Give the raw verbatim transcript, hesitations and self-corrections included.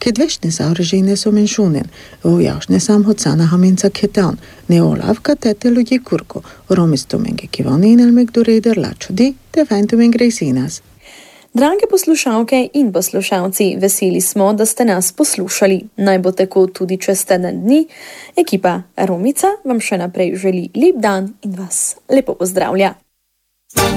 Kedves ne zavrženje so menšunen, vojaš ne sam hocana haminca ketan, ne olavka tete ljudi kurko, romistumenge kivonin elmek dureder lačudi, te fajntumeng rejsinas. Drage poslušalke in poslušalci, veseli smo, da ste nas poslušali. Naj bo tako tudi čez teden dni. Ekipa Romica vam še naprej želi lep dan in vas lepo pozdravlja.